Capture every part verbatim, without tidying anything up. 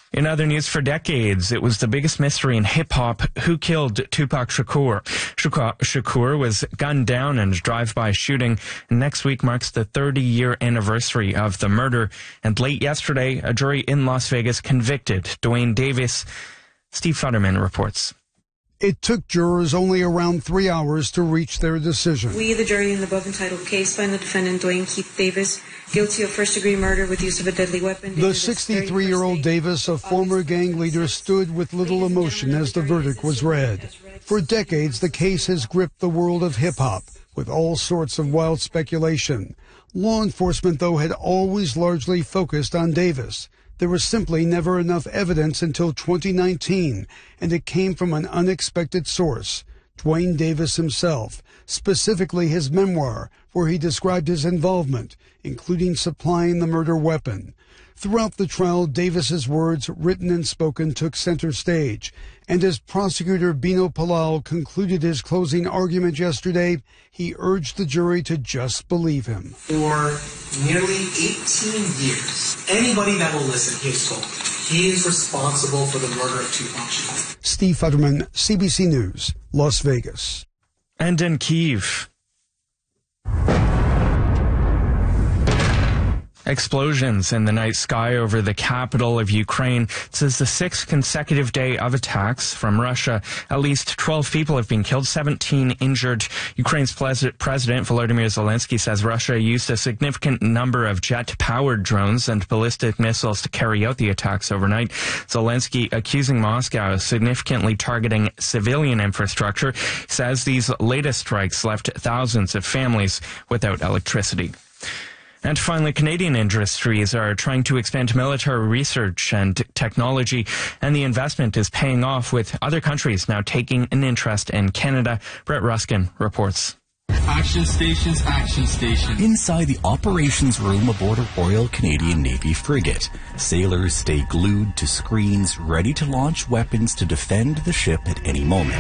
In other news, for decades, it was the biggest mystery in hip-hop who killed Tupac Shakur. Shakur was gunned down in a drive-by shooting, and next week marks the thirty-year anniversary of the murder. And late yesterday, a jury in Las Vegas convicted Duane Davis. Steve Futterman reports. It took jurors only around three hours to reach their decision. We, the jury in the above-entitled case, find the defendant, Duane Keith Davis, guilty of first-degree murder with use of a deadly weapon. The sixty-three-year-old Davis, a former gang leader, stood with little emotion as the verdict was read. For decades, the case has gripped the world of hip-hop with all sorts of wild speculation. Law enforcement, though, had always largely focused on Davis. There was simply never enough evidence until twenty nineteen, and it came from an unexpected source, Duane Davis himself, specifically his memoir, where he described his involvement, including supplying the murder weapon. Throughout the trial, Davis's words, written and spoken, took center stage, and as prosecutor Bino Palal concluded his closing argument yesterday, he urged the jury to just believe him. For nearly eighteen years, anybody that will listen, he is told he is responsible for the murder of Tupac Shakur. Steve Futterman, C B C News, Las Vegas. And in Kyiv, explosions in the night sky over the capital of Ukraine. This is the sixth consecutive day of attacks from Russia. At least twelve people have been killed, seventeen injured. Ukraine's President Volodymyr Zelensky says Russia used a significant number of jet-powered drones and ballistic missiles to carry out the attacks overnight. Zelensky accusing Moscow of significantly targeting civilian infrastructure. He says these latest strikes left thousands of families without electricity. And finally, Canadian industries are trying to expand military research and technology, and the investment is paying off with other countries now taking an interest in Canada. Brett Ruskin reports. Action stations, action stations. Inside the operations room aboard a Royal Canadian Navy frigate, sailors stay glued to screens, ready to launch weapons to defend the ship at any moment.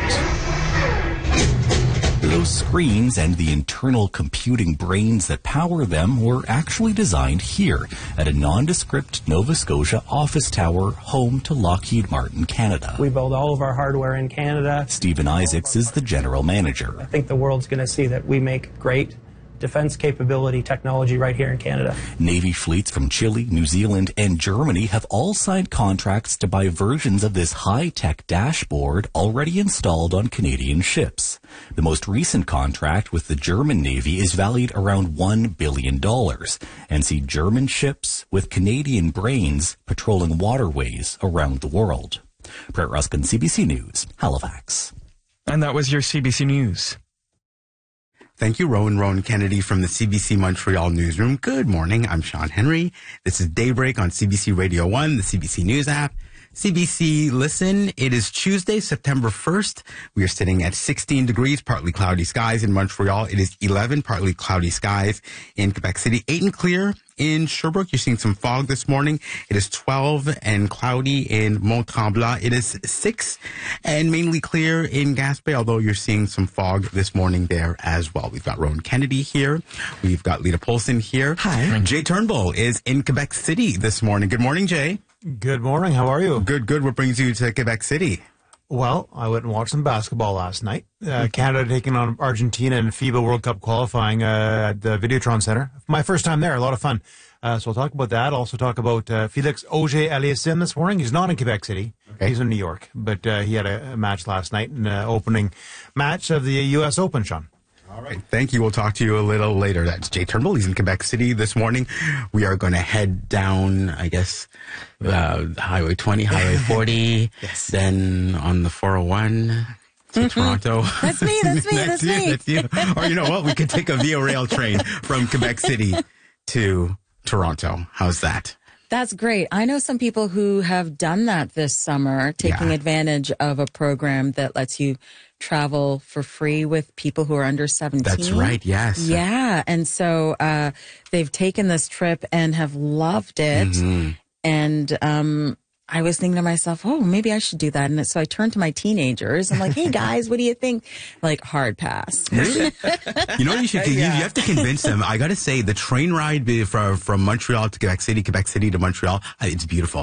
Those screens and the internal computing brains that power them were actually designed here at a nondescript Nova Scotia office tower home to Lockheed Martin Canada. We build all of our hardware in Canada. Stephen Isaacs is the general manager. I think the world's going to see that we make great defense capability technology right here in Canada. Navy fleets from Chile, New Zealand, and Germany have all signed contracts to buy versions of this high-tech dashboard already installed on Canadian ships. The most recent contract with the German Navy is valued around one billion dollars and see German ships with Canadian brains patrolling waterways around the world. Brett Ruskin, C B C News, Halifax. And that was your C B C News. Thank you, Rowan Rowan Kennedy from the C B C Montreal newsroom. Good morning. I'm Sean Henry. This is Daybreak on C B C Radio one, the C B C News app. C B C Listen, it is Tuesday, September first. We are sitting at sixteen degrees, partly cloudy skies in Montreal. It is eleven, partly cloudy skies in Quebec City. eight and clear in Sherbrooke. You're seeing some fog this morning. It is twelve and cloudy in Mont-Tremblant. It is six and mainly clear in Gaspé, although you're seeing some fog this morning there as well. We've got Rowan Kennedy here. We've got Lita Polson here. Hi. Jay Turnbull is in Quebec City this morning. Good morning, Jay. Good morning. How are you? Good, good. What brings you to Quebec City? Well, I went and watched some basketball last night. Uh, Canada taking on Argentina in FIBA World Cup qualifying uh, at the Videotron Center. My first time there. A lot of fun. Uh, so we'll talk about that. Also talk about uh, Felix Auger-Aliassime this morning. He's not in Quebec City. Okay. He's in New York. But uh, he had a, a match last night, an uh, opening match of the U S Open, Sean. All right. Thank you. We'll talk to you a little later. That's Jay Turnbull. He's in Quebec City this morning. We are going to head down, I guess, uh, Highway twenty, Highway forty, yes. Then on the four oh one to mm-hmm. Toronto. That's me. That's me. that's, that's you, me. That's you. Or you know what? We could take a Via Rail train from Quebec City to Toronto. How's that? That's great. I know some people who have done that this summer, taking Yeah. advantage of a program that lets you travel for free with people who are under seventeen. That's right, yes. Yeah. And so uh, they've taken this trip and have loved it. Mm-hmm. And um, I was thinking to myself, oh, maybe I should do that. And so I turned to my teenagers. I'm like, hey, guys, what do you think? Like, hard pass. Really? You know what you should do? Yeah. You, you have to convince them. I got to say, the train ride from, from Montreal to Quebec City, Quebec City to Montreal, it's beautiful.